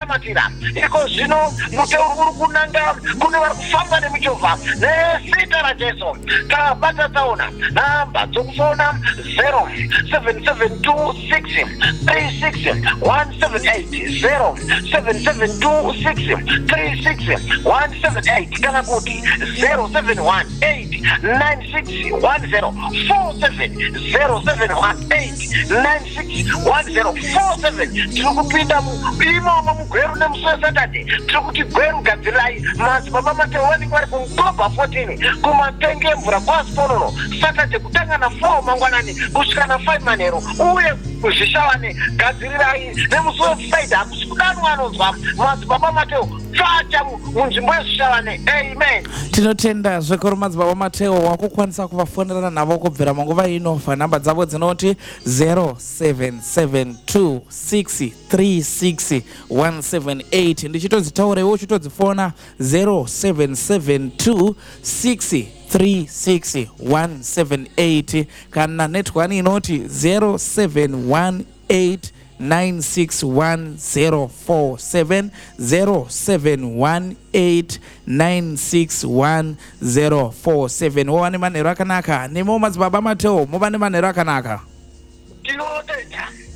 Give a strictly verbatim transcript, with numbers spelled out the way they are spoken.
matira iko zvino muteu uri kunanga kune vari kufamba nemichovha nezita rajesu tabata taona namba dzokufona zero seven seven two six three six one seven eight zero seven seven two six three six one seven eight kana kuti zero seven one eight nine six one zero four seven zero seven one eight nine six one zero four seven. Tiri kupinda imomo mugweru nemusi Saturday. Tiri kuti gweru gadzirai madzibaba Mateo vanenge vari kuMugoba fourteen kumatenge mvura kwaSiponono Saturday kutanga na four mangwanani kusvika na five manheru uye kuzvishavane gadzirirai nemusi weFriday hakusi kudanwa anonzwa madzibaba Mateo tsvacha munzvimbo yezvishavane. Amen. Tinotenda zvikuru madzibaba Mateo wakukwanisa kuvafonera navo kubvira manguva ino. Namba dzavo dzinoti zero seven seven two six three six one seven eight. Ndichitodzitaurewo uchitodzifona zero seven seven two six three six one seven eight kana network inoti zero seven one eight nine six one zero four seven zero seven one eight nine six one zero four seven. Wane manero akanaka nemo madzibaba Mateo mubane manero akanaka. Tinotenda.